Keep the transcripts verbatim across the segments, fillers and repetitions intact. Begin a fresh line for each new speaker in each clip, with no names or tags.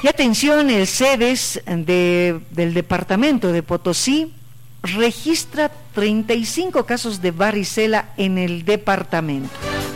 Y atención, el CEDES de, del departamento de Potosí registra treinta y cinco casos de varicela en el departamento.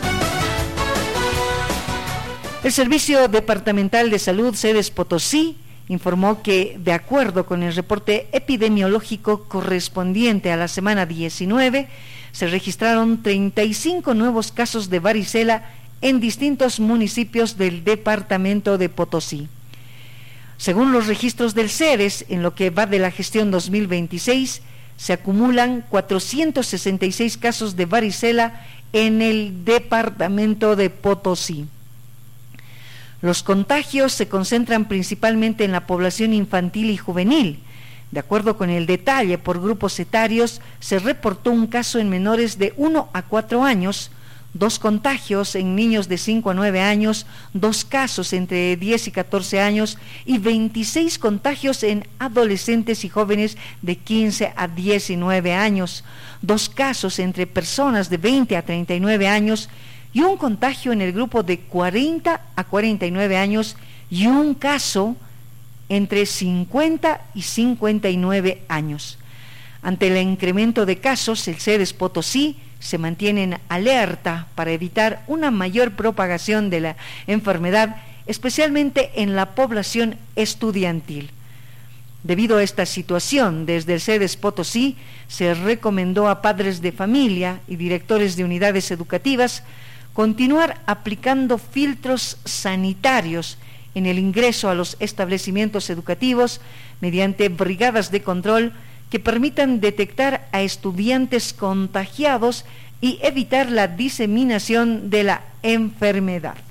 El Servicio Departamental de Salud CEDES Potosí informó que, de acuerdo con el reporte epidemiológico correspondiente a la semana diecinueve, se registraron treinta y cinco nuevos casos de varicela en distintos municipios del departamento de Potosí. Según los registros del CEDES, en lo que va de la gestión dos mil veintiséis, se acumulan cuatrocientos sesenta y seis casos de varicela en el departamento de Potosí. Los contagios se concentran principalmente en la población infantil y juvenil. De acuerdo con el detalle por grupos etarios, se reportó un caso en menores de uno a cuatro años, dos contagios en niños de cinco a nueve años, dos casos entre diez y catorce años y veintiséis contagios en adolescentes y jóvenes de quince a diecinueve años, dos casos entre personas de veinte a treinta y nueve años y un contagio en el grupo de cuarenta a cuarenta y nueve años y un caso entre cincuenta y cincuenta y nueve años. Ante el incremento de casos, el CEDES Potosí se mantiene en alerta para evitar una mayor propagación de la enfermedad, especialmente en la población estudiantil. Debido a esta situación, desde el CEDES Potosí se recomendó a padres de familia y directores de unidades educativas continuar aplicando filtros sanitarios en el ingreso a los establecimientos educativos mediante brigadas de control que permitan detectar a estudiantes contagiados y evitar la diseminación de la enfermedad.